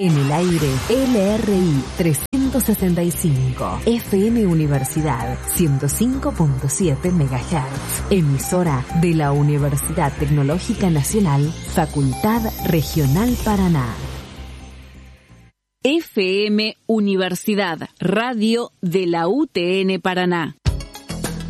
En el aire, LRI 365, FM Universidad 105.7 MHz, emisora de la Universidad Tecnológica Nacional, Facultad Regional Paraná. FM Universidad, radio de la UTN Paraná.